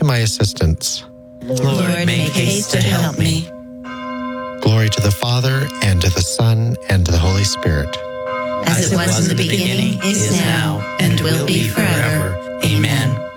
my assistance. Lord, make haste to help me. Glory to the Father, and to the Son, and to the Holy Spirit. As it was in the beginning, is now, and will be forever. Amen.